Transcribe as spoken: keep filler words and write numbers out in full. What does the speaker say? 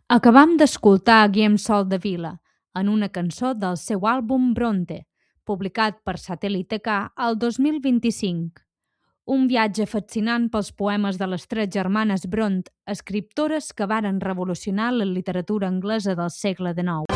Acabam d'escoltar a Guillem Sol de Vila en una cançó del seu àlbum Bronte, publicat per Satèl·lit K el dos mil vint-i-cinc. Un viatge fascinant pels poemes de les tres germanes Bront, escriptores que varen revolucionar la literatura anglesa del segle dinou.